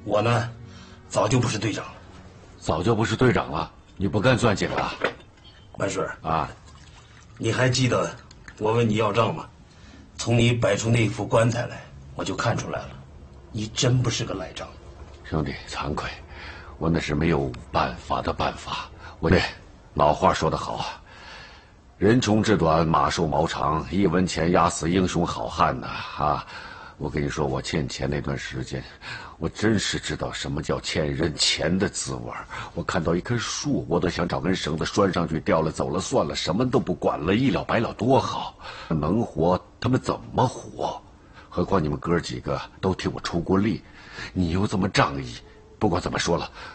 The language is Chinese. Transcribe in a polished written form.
我呢，早就不是队长了。 早就不是队长了？你不干钻井了？ 万顺啊， 你还记得我问你要账吗？从你摆出那副棺材来，我就看出来了，你真不是个赖账。 兄弟，惭愧，我那是没有办法的办法。对，老话说得好啊，人穷志短，马瘦毛长，一文钱压死英雄好汉呐！啊，我跟你说，我欠钱那段时间，我真是知道什么叫欠人钱的滋味。我看到一棵树，我都想找根绳子拴上去，掉了走了算了，什么都不管了，一了百了多好。能活，他们怎么活？何况你们哥几个都替我出过力，你又这么仗义。不管怎么说了，